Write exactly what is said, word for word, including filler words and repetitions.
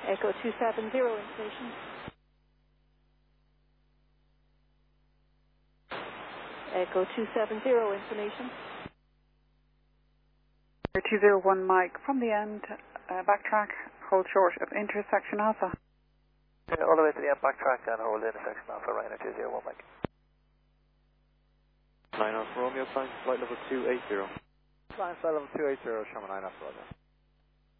Echo two seven zero information. Echo two seven zero information. two zero one Mike, from the end, uh, backtrack, hold short of intersection Alpha. Yeah, all the way to the end, backtrack and hold intersection Alpha, Ryanair two zero one Mike. nine Alpha Romeo, flying flight level two eight zero. Flying flight level two eight zero, Sherman nine Alpha Romeo.